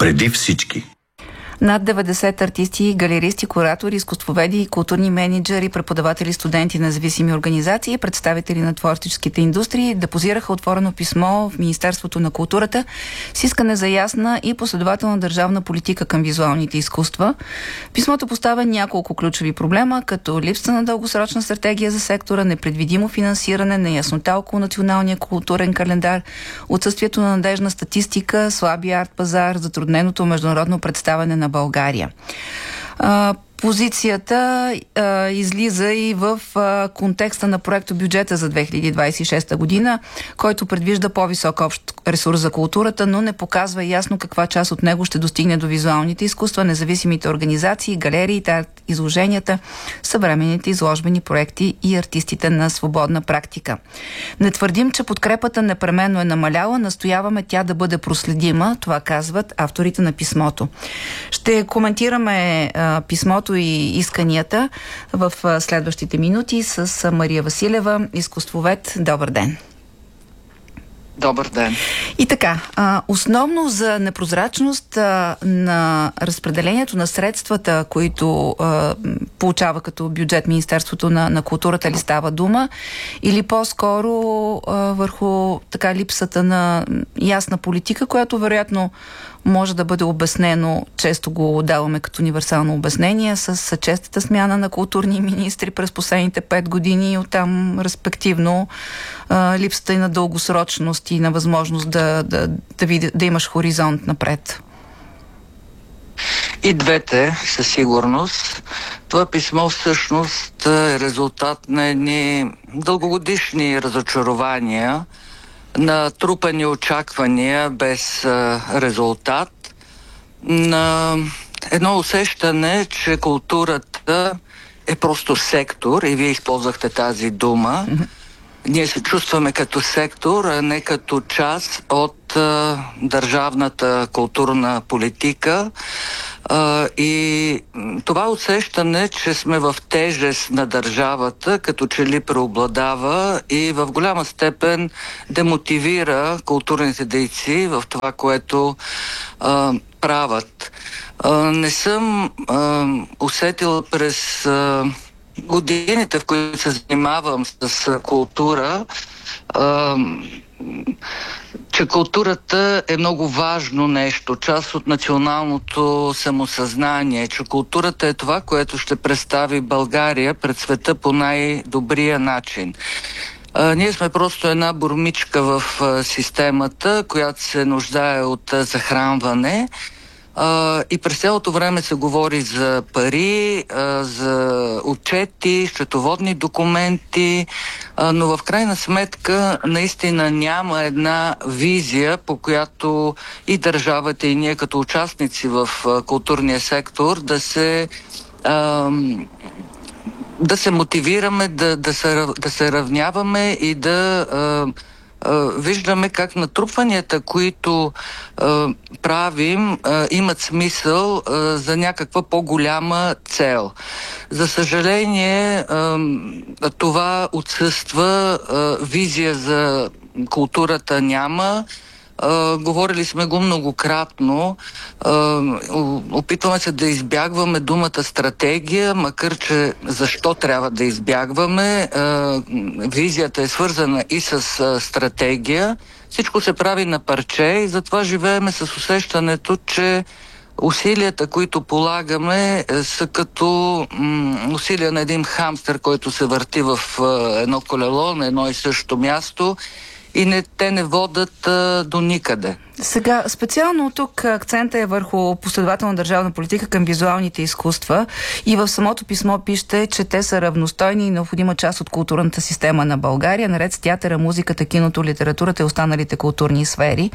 преди всички. Над 90 артисти, галеристи, куратори, изкуствоведи, културни менеджери, преподаватели, студенти, независими организации и представители на творческите индустрии депозираха отворено писмо в Министерството на културата с искане за ясна и последователна държавна политика към визуалните изкуства. Писмото поставя няколко ключови проблема, като липсата на дългосрочна стратегия за сектора, непредвидимо финансиране, неяснота около националния културен календар, отсъствието на надежна статистика, слабия арт-пазар, затрудненото международно представяне на България. Позицията излиза и в контекста на проекто бюджета за 2026 година, който предвижда по-висок общ ресурс за културата, но не показва ясно каква част от него ще достигне до визуалните изкуства, независимите организации, галериите, изложенията, съвременните изложбени проекти и артистите на свободна практика. Не твърдим, че подкрепата непременно е намаляла, настояваме тя да бъде проследима, това казват авторите на писмото. Ще коментираме писмото и исканията в следващите минути с Мария Василева, изкуствовед. Добър ден! Добър ден! И така, основно за непрозрачност на разпределението на средствата, които получава като бюджет Министерството на културата ли става дума, или по-скоро върху така липсата на ясна политика, която вероятно може да бъде обяснено, често го даваме като универсално обяснение, с честата смяна на културни министри през последните 5 години и оттам респективно липсата и на дългосрочност и на възможност да имаш хоризонт напред. И двете, със сигурност. Това писмо всъщност е резултат на едни дългогодишни разочарования, на трупани очаквания без резултат, на едно усещане, че културата е просто сектор, и вие използвахте тази дума. Ние се чувстваме като сектор, а не като част от държавната културна политика. И това усещане, че сме в тежест на държавата, като че ли преобладава и в голяма степен демотивира културните дейци в това, което правят. Не съм усетил през годините, в които се занимавам с култура, че културата е много важно нещо, част от националното самосъзнание, че културата е това, което ще представи България пред света по най-добрия начин. Ние сме просто една бурмичка в системата, която се нуждае от захранване. И през цялото време се говори за пари, за отчети, счетоводни документи, но в крайна сметка наистина няма една визия, по която и държавата, и ние като участници в културния сектор да се мотивираме, да се равняваме и да виждаме как натрупванията, които правим, имат смисъл за някаква по-голяма цел. За съжаление, това отсъства, визия за културата няма. Говорили сме го многократно. Опитваме се да избягваме думата стратегия, макар че защо трябва да избягваме? Визията е свързана и с стратегия. Всичко се прави на парче и затова живееме с усещането, че усилията, които полагаме, са като усилия на един хамстер, който се върти в едно колело на едно и също място, и те не водят до никъде. Сега, специално тук акцента е върху последователна държавна политика към визуалните изкуства и в самото писмо пишете, че те са равностойни и необходима част от културната система на България, наред с театъра, музиката, киното, литературата и останалите културни сфери.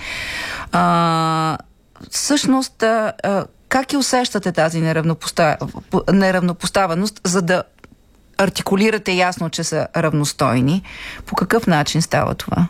Всъщност, как и усещате тази неравнопоставеност, за да артикулирате ясно, че са равностойни? По какъв начин става това?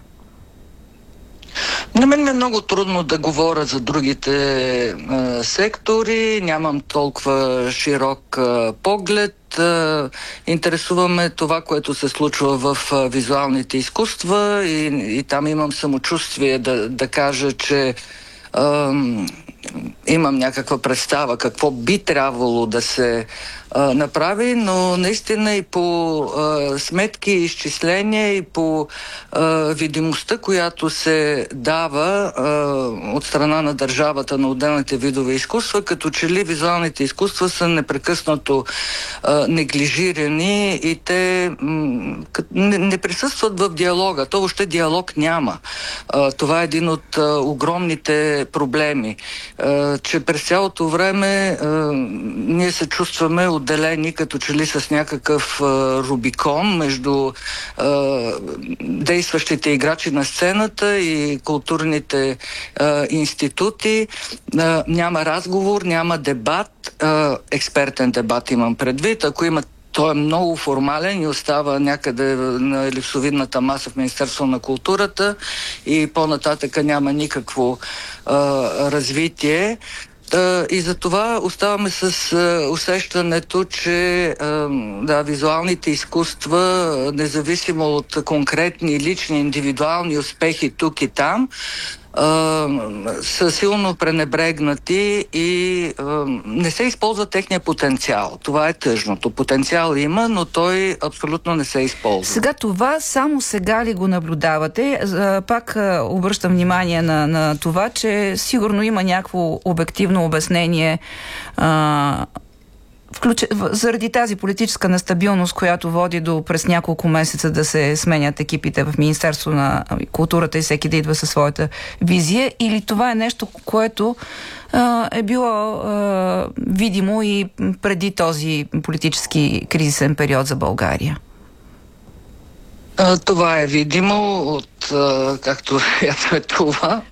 На мен е много трудно да говоря за другите сектори, нямам толкова широк поглед. Интересуваме това, което се случва в визуалните изкуства и там имам самочувствие да кажа, че имам някаква представа какво би трябвало да се направи, но наистина и по сметки и изчисления и по видимостта, която се дава от страна на държавата на отделните видове изкуства, като че ли визуалните изкуства са непрекъснато неглижирани и те не присъстват в диалога. То въобще диалог няма. Това е един от огромните проблеми, че през цялото време ние се чувстваме отделени като че ли с някакъв рубикон между действащите играчи на сцената и културните институти. Няма разговор, няма дебат, експертен дебат имам предвид. Ако има, той е много формален и остава някъде на елипсовидната маса в Министерство на културата и по-нататъка няма никакво развитие. И за това оставаме с усещането, че визуалните изкуства, независимо от конкретни, лични, индивидуални успехи тук и там, са силно пренебрегнати и не се използва техния потенциал. Това е тъжното. Потенциал има, но той абсолютно не се използва. Сега това само сега ли го наблюдавате? Пак обръщам внимание на това, че сигурно има някакво обективно обяснение заради тази политическа нестабилност, която води до през няколко месеца да се сменят екипите в Министерство на културата и всеки да идва със своята визия, или това е нещо, което е било видимо и преди този политически кризисен период за България? Това е видимо от както е това.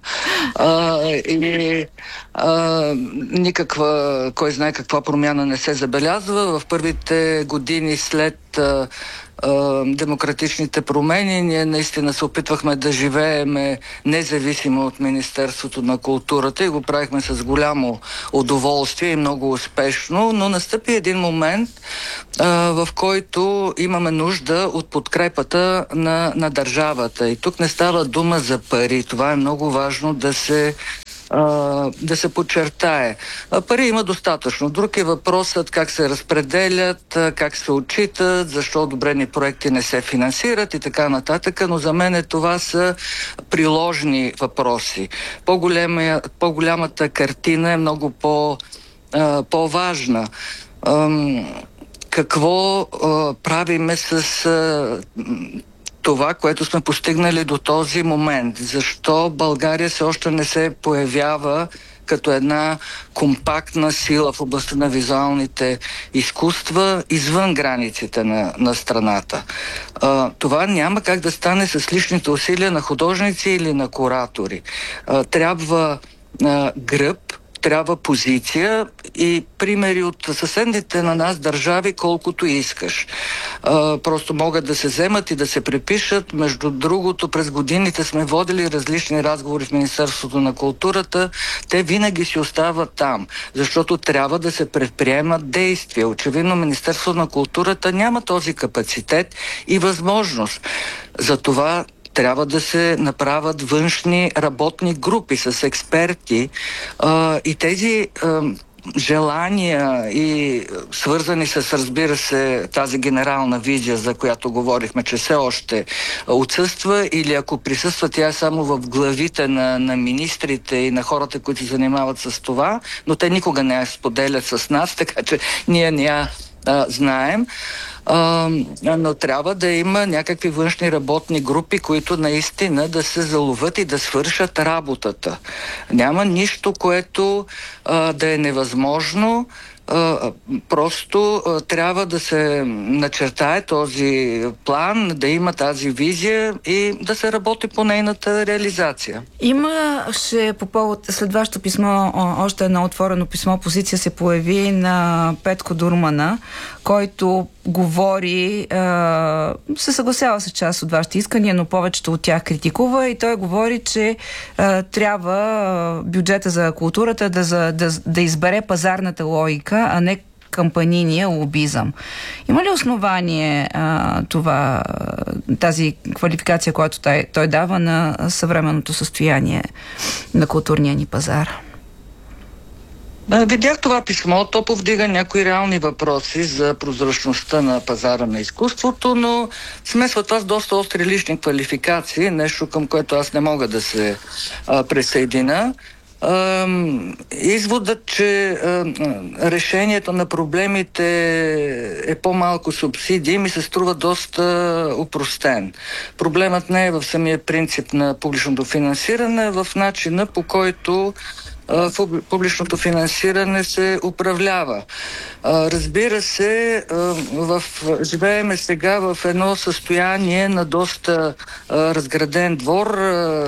Никаква, кой знае каква промяна не се забелязва. В първите години след демократичните промени ние наистина се опитвахме да живееме независимо от Министерството на културата и го правихме с голямо удоволствие и много успешно, но настъпи един момент, в който имаме нужда от подкрепата на държавата. И тук не става дума за пари. Това е много важно да се подчертае. Пари има достатъчно. Друг е въпросът как се разпределят, как се отчитат, защо одобрени проекти не се финансират и така нататък, но за мен това са приложни въпроси. По-голямата картина е много по-важна. Какво правиме с това, което сме постигнали до този момент? Защо България все още не се появява като една компактна сила в областта на визуалните изкуства извън границите на страната? Това няма как да стане с личните усилия на художници или на куратори. Трябва гръб, трябва позиция и примери от съседните на нас държави колкото искаш. Просто могат да се вземат и да се припишат. Между другото, през годините сме водили различни разговори в Министерството на културата. Те винаги си остават там, защото трябва да се предприемат действия. Очевидно Министерството на културата няма този капацитет и възможност. Затова трябва да се направят външни работни групи с експерти и тези желания и свързани с, разбира се, тази генерална визия, за която говорихме, че все още отсъства или ако присъства, тя е само в главите на министрите и на хората, които се занимават с това, но те никога не я споделят с нас, така че ние не я знаем. Но трябва да има някакви външни работни групи, които наистина да се заловят и да свършат работата. Няма нищо, което да е невъзможно. Просто трябва да се начертае този план, да има тази визия и да се работи по нейната реализация. Имаше по повод, след вашето писмо, още едно отворено писмо, позиция се появи на Петко Дурмана, който говори, се съгласява с част от вашите искания, но повечето от тях критикува и той говори, че трябва бюджета за културата да избере пазарната логика, а не кампанийния лобизъм. Има ли основание тази квалификация, която той дава на съвременното състояние на културния ни пазар? Видях това писмо, то повдига някои реални въпроси за прозрачността на пазара на изкуството, но смесва това с доста остри лични квалификации, нещо към което аз не мога да се присъединя. Изводът, че решението на проблемите е по-малко субсидии, ми се струва доста опростен. Проблемът не е в самия принцип на публичното финансиране, а в начина, по който публичното финансиране се управлява. Разбира се, живееме сега в едно състояние на доста разграден двор.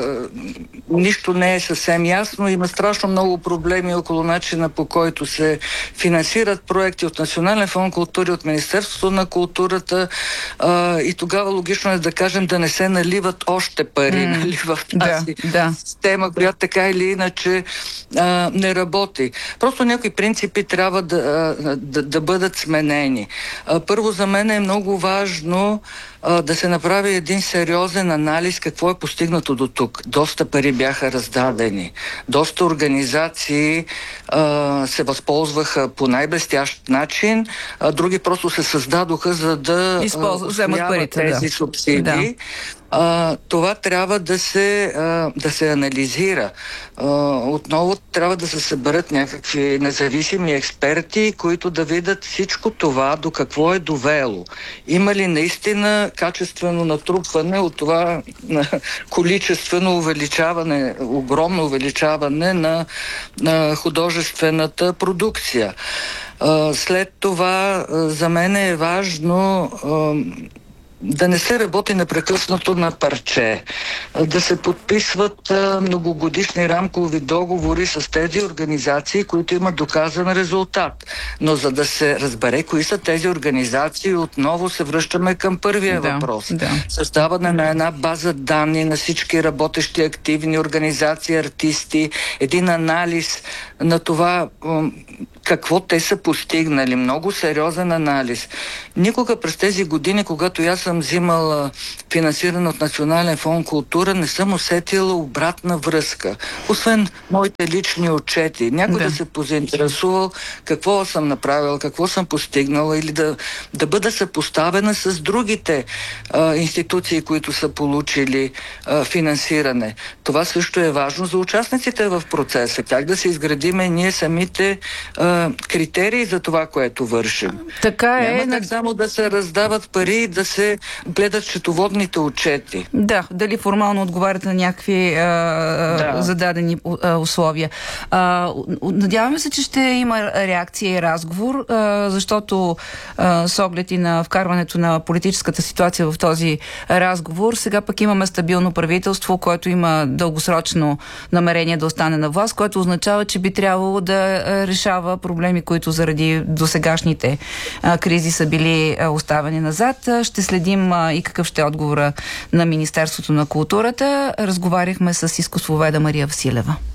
Нищо не е съвсем ясно. Има страшно много проблеми около начина, по който се финансират проекти от Национален фонд култура, от Министерството на културата, и тогава логично е да кажем да не се наливат още пари в тази система, която така или иначе не работи. Просто някои принципи трябва да бъдат сменени. Първо, за мен е много важно да се направи един сериозен анализ какво е постигнато до тук. Доста пари бяха раздадени. Доста организации се възползваха по най-блестящ начин, други просто се създадоха, за да вземат парите, тези субсидии. Това трябва да се анализира. Отново трябва да се съберат някакви независими експерти, които да видят всичко това до какво е довело. Има ли наистина качествено натрупване от това количествено увеличаване, огромно увеличаване на художествената продукция. След това за мен е важно да не се работи непрекъснато на парче, да се подписват многогодишни рамкови договори с тези организации, които имат доказан резултат. Но за да се разбере кои са тези организации, отново се връщаме към първия въпрос. Създаване на една база данни на всички работещи активни организации, артисти, един анализ на това какво те са постигнали. Много сериозен анализ. Никога през тези години, когато аз съм взимала финансиране от Национален фонд култура, не съм усетила обратна връзка. Освен моите лични отчети. Някой да се позаинтересувал какво съм направила, какво съм постигнала, или да бъда съпоставена с другите институции, които са получили финансиране. Това също е важно за участниците в процеса. Как да се изградиме ние самите критерии за това, което вършим. Така е. Няма так само да се раздават пари и да се гледат счетоводните отчети. Да, дали формално отговарят на някакви зададени условия. Надяваме се, че ще има реакция и разговор, защото с оглед и на вкарването на политическата ситуация в този разговор, сега пък имаме стабилно правителство, което има дългосрочно намерение да остане на власт, което означава, че би трябвало да решава проблеми, които заради досегашните кризи са били оставени назад. Ще следим и какъв ще е отговора на Министерството на културата. Разговаряхме с изкуствоведа Мария Василева.